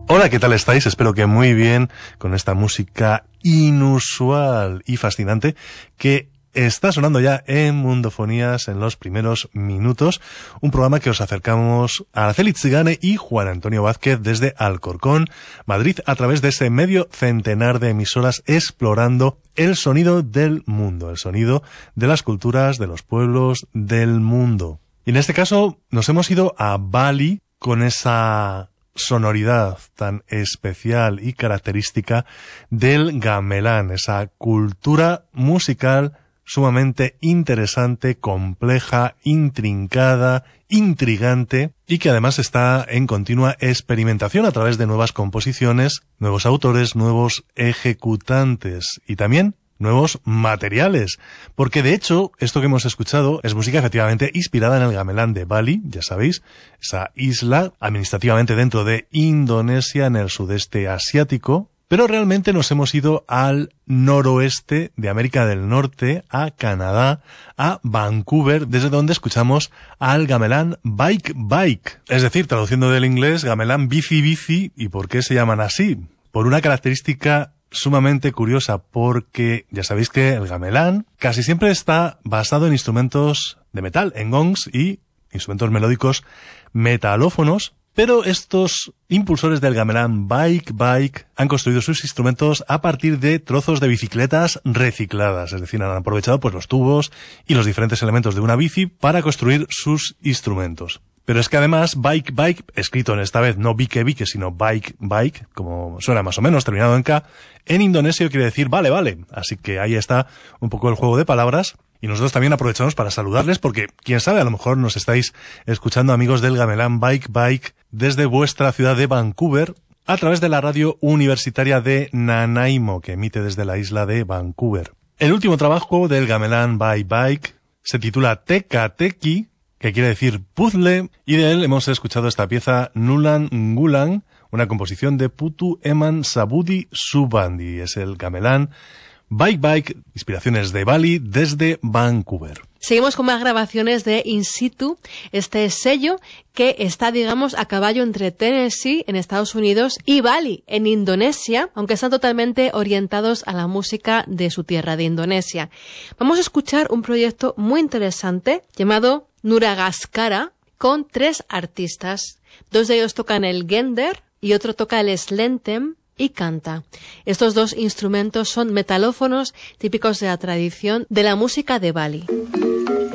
Hola, ¿qué tal estáis? Espero que muy bien con esta música inusual y fascinante que está sonando ya en Mundofonías en los primeros minutos, un programa que os acercamos a Araceli Tzigane y Juan Antonio Vázquez desde Alcorcón, Madrid, a través de ese medio centenar de emisoras explorando el sonido del mundo, el sonido de las culturas, de los pueblos del mundo. Y en este caso nos hemos ido a Bali con esa sonoridad tan especial y característica del gamelán, esa cultura musical sumamente interesante, compleja, intrincada, intrigante y que además está en continua experimentación a través de nuevas composiciones, nuevos autores, nuevos ejecutantes y también nuevos materiales, porque de hecho esto que hemos escuchado es música efectivamente inspirada en el gamelán de Bali, ya sabéis, esa isla administrativamente dentro de Indonesia en el sudeste asiático, pero realmente nos hemos ido al noroeste de América del Norte, a Canadá, a Vancouver, desde donde escuchamos al gamelán Bike Bike, es decir, traduciendo del inglés, gamelán bici bici. ¿Y por qué se llaman así? Por una característica sumamente curiosa, porque ya sabéis que el gamelán casi siempre está basado en instrumentos de metal, en gongs y instrumentos melódicos metalófonos, pero estos impulsores del gamelán Bike Bike han construido sus instrumentos a partir de trozos de bicicletas recicladas, es decir, han aprovechado pues los tubos y los diferentes elementos de una bici para construir sus instrumentos. Pero es que además Bike Bike, escrito en esta vez no Bike Bike, sino Bike Bike, como suena más o menos, terminado en K, en indonesio quiere decir vale, vale. Así que ahí está un poco el juego de palabras. Y nosotros también aprovechamos para saludarles porque, quién sabe, a lo mejor nos estáis escuchando, amigos del gamelán Bike Bike, desde vuestra ciudad de Vancouver, a través de la radio universitaria de Nanaimo, que emite desde la isla de Vancouver. El último trabajo del gamelán Bike Bike se titula Teka Teki, que quiere decir puzzle, y de él hemos escuchado esta pieza Nulan Ngulan, una composición de Putu Eman Sabudi Subandi. Es el gamelán Bike Bike, inspiraciones de Bali desde Vancouver. Seguimos con más grabaciones de In Situ, este sello que está, digamos, a caballo entre Tennessee, en Estados Unidos, y Bali, en Indonesia, aunque están totalmente orientados a la música de su tierra, de Indonesia. Vamos a escuchar un proyecto muy interesante llamado Nuragaskara, con 3 artistas. 2 de ellos tocan el gender y otro toca el slentem y canta. Estos 2 instrumentos son metalófonos típicos de la tradición de la música de Bali.